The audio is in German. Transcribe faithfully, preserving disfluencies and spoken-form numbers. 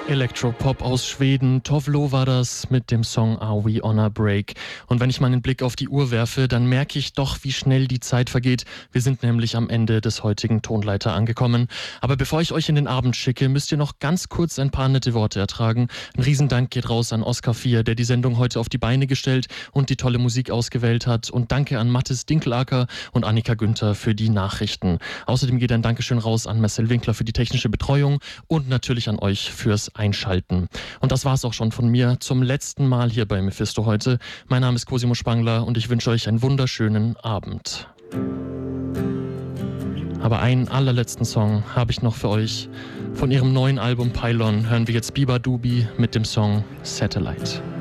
Electropop aus Schweden. Tovlo war das mit dem Song Are We On A Break. Und wenn ich meinen Blick auf die Uhr werfe, dann merke ich doch, wie schnell die Zeit vergeht. Wir sind nämlich am Ende des heutigen Tonleiter angekommen. Aber bevor ich euch in den Abend schicke, müsst ihr noch ganz kurz ein paar nette Worte ertragen. Ein Riesendank geht raus an Oskar vier, der die Sendung heute auf die Beine gestellt und die tolle Musik ausgewählt hat. Und danke an Mathis Dinkelacker und Annika Günther für die Nachrichten. Außerdem geht ein Dankeschön raus an Marcel Winkler für die technische Betreuung und natürlich an euch fürs Einschalten. Und das war's auch schon von mir zum letzten Mal hier bei Mephisto heute. Mein Name ist Cosimo Spangler und ich wünsche euch einen wunderschönen Abend. Aber einen allerletzten Song habe ich noch für euch. Von ihrem neuen Album Pylon hören wir jetzt Biba Dubi mit dem Song Satellite.